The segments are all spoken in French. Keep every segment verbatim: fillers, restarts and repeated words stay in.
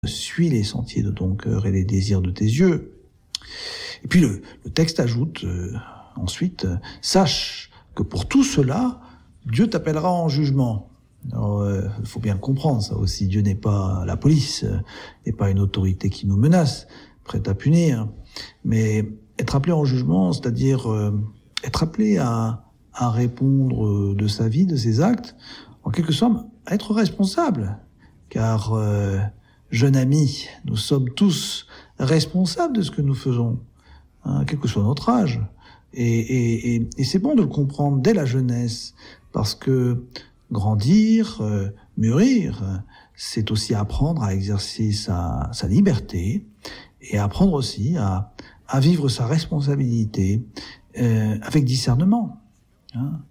suis les sentiers de ton cœur et les désirs de tes yeux. Et puis le, le texte ajoute euh, ensuite, euh, sache que pour tout cela, Dieu t'appellera en jugement. Alors, il euh, faut bien comprendre ça aussi. Dieu n'est pas la police, euh, n'est pas une autorité qui nous menace, prête à punir. Mais être appelé en jugement, c'est-à-dire euh, être appelé à, à répondre de sa vie, de ses actes, en quelque sorte, à être responsable. Car, euh, jeune ami, nous sommes tous responsables de ce que nous faisons, hein, quel que soit notre âge. Et, et, et, et c'est bon de le comprendre dès la jeunesse, parce que grandir, euh, mûrir, euh, c'est aussi apprendre à exercer sa, sa liberté et apprendre aussi à, à vivre sa responsabilité euh, avec discernement. Hein.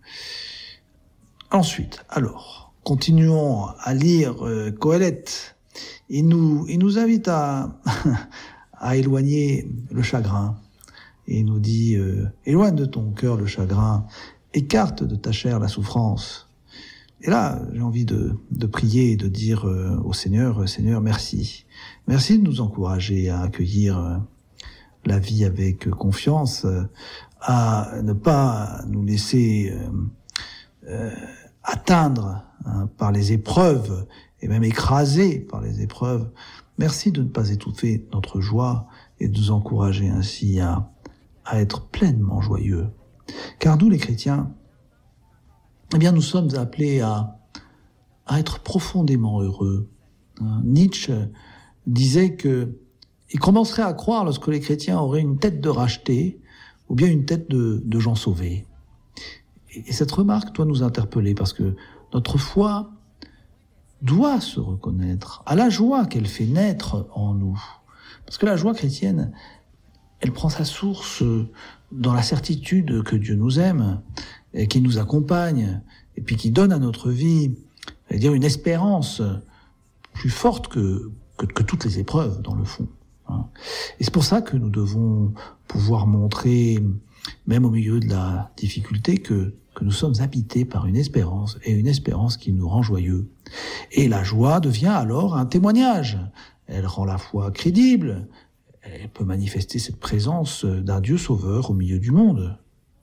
Ensuite, alors, continuons à lire euh, Qoheleth. Il nous, il nous invite à, à éloigner le chagrin. Et il nous dit, euh, éloigne de ton cœur le chagrin, écarte de ta chair la souffrance. Et là, j'ai envie de, de prier et de dire euh, au Seigneur, Seigneur, merci. Merci de nous encourager à accueillir euh, la vie avec confiance, euh, à ne pas nous laisser euh, euh, atteindre hein, par les épreuves et même écraser par les épreuves. Merci de ne pas étouffer notre joie et de nous encourager ainsi à, à être pleinement joyeux. Car nous, les chrétiens, eh bien, nous sommes appelés à, à être profondément heureux. Hein, Nietzsche disait que il commencerait à croire lorsque les chrétiens auraient une tête de rachetés ou bien une tête de, de gens sauvés. Et, et cette remarque doit nous interpeller parce que notre foi doit se reconnaître à la joie qu'elle fait naître en nous. Parce que la joie chrétienne, elle prend sa source dans la certitude que Dieu nous aime, et qui nous accompagne, et puis qui donne à notre vie, c'est-à-dire une espérance plus forte que, que, que toutes les épreuves, dans le fond. Et c'est pour ça que nous devons pouvoir montrer, même au milieu de la difficulté, que, que nous sommes habités par une espérance, et une espérance qui nous rend joyeux. Et la joie devient alors un témoignage. Elle rend la foi crédible. Elle peut manifester cette présence d'un Dieu sauveur au milieu du monde.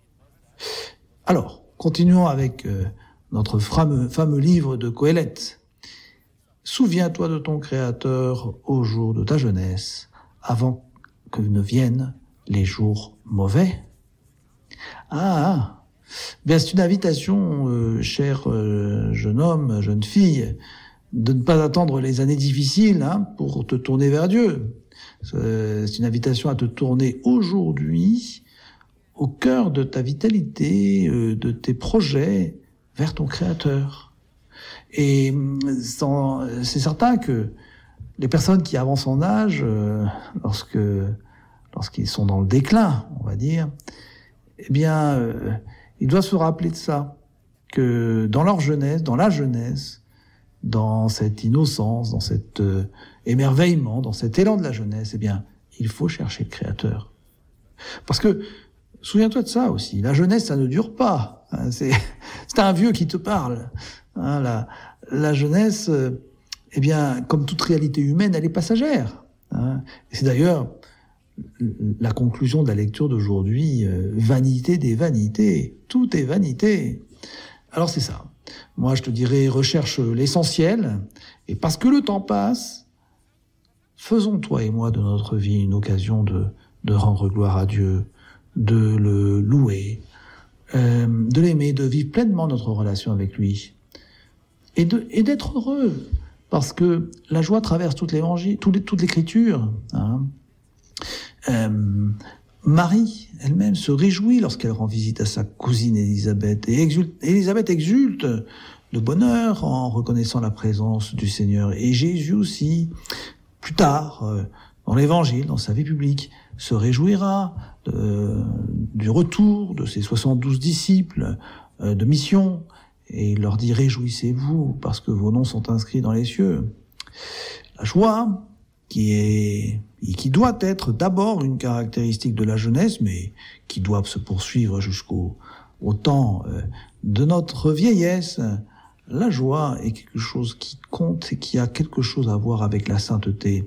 Alors, continuons avec euh, notre fameux, fameux livre de Qoheleth. Souviens-toi de ton Créateur au jour de ta jeunesse, avant que ne viennent les jours mauvais. Ah, ah. Bien, c'est une invitation, euh, cher euh, jeune homme, jeune fille, de ne pas attendre les années difficiles hein, pour te tourner vers Dieu. C'est une invitation à te tourner aujourd'hui au cœur de ta vitalité, euh, de tes projets, vers ton Créateur. Et sans, c'est certain que les personnes qui avancent en âge, euh, lorsque lorsqu'ils sont dans le déclin, on va dire, eh bien, euh, ils doivent se rappeler de ça, que dans leur jeunesse, dans la jeunesse, dans cette innocence, dans cet euh, émerveillement, dans cet élan de la jeunesse, eh bien, il faut chercher le Créateur. Parce que, souviens-toi de ça aussi, la jeunesse, ça ne dure pas. Hein, c'est, c'est un vieux qui te parle. Hein, la, la jeunesse, euh, eh bien, comme toute réalité humaine, elle est passagère. Hein, et c'est d'ailleurs la conclusion de la lecture d'aujourd'hui, euh, vanité des vanités. Tout est vanité. Alors c'est ça. Moi, je te dirais, recherche l'essentiel, et parce que le temps passe, faisons, toi et moi, de notre vie une occasion de, de rendre gloire à Dieu, de le louer, euh, de l'aimer, de vivre pleinement notre relation avec lui, et, de, et d'être heureux, parce que la joie traverse toute l'évangile, toute, toute l'écriture. Hein. Euh, Marie, elle-même, se réjouit lorsqu'elle rend visite à sa cousine Élisabeth. Et exulte, Élisabeth exulte de bonheur en reconnaissant la présence du Seigneur. Et Jésus aussi, plus tard, euh, dans l'Évangile, dans sa vie publique, se réjouira de, du retour de ses soixante-douze disciples euh, de mission. Et il leur dit « Réjouissez-vous, parce que vos noms sont inscrits dans les cieux. » La joie, qui est et qui doit être d'abord une caractéristique de la jeunesse, mais qui doit se poursuivre jusqu'au au temps euh, de notre vieillesse, La joie est quelque chose qui compte et qui a quelque chose à voir avec la sainteté.